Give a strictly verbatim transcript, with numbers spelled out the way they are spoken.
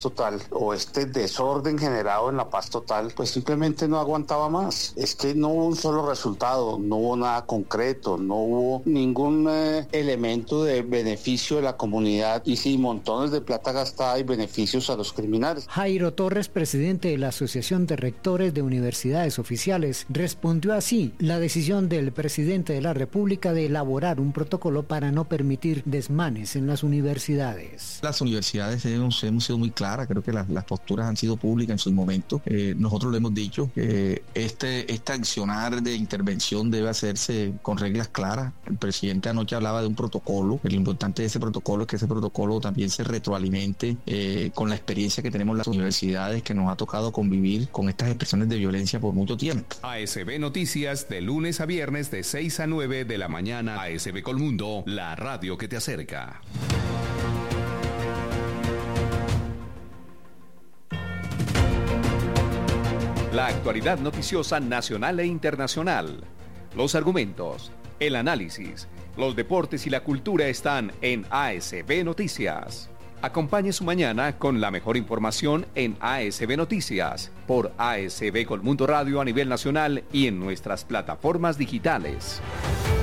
total o este desorden generado en la paz total, pues simplemente no aguantaba más. Es que no hubo un solo resultado, no hubo nada concreto, no hubo ningún eh, elemento de beneficio de la comunidad y sí, montones de plata gastada y beneficios a los criminales. Jairo Torres, presidente de la Asociación de Rectores de Universidades Oficiales, respondió así la decisión del presidente de la República de elaborar un protocolo para no permitir desmanes en las universidades. Las universidades hemos, hemos sido muy claras, creo que las, las posturas han sido públicas en su momento. Eh, nosotros le hemos dicho que este, este accionar de intervención debe hacerse con reglas claras. El presidente anoche hablaba de un protocolo. Lo importante de ese protocolo es que ese protocolo también se retroalimente eh, con la experiencia que tenemos las universidades, que nos ha tocado convivir con estas expresiones de violencia por mucho tiempo. A S B Noticias, de lunes a viernes de seis a nueve de la mañana. A S B Colmundo, la radio que te acerca. La actualidad noticiosa nacional e internacional. Los argumentos, el análisis, los deportes y la cultura están en A S B Noticias. Acompañe su mañana con la mejor información en A S B Noticias, por A S B Colmundo Radio a nivel nacional y en nuestras plataformas digitales.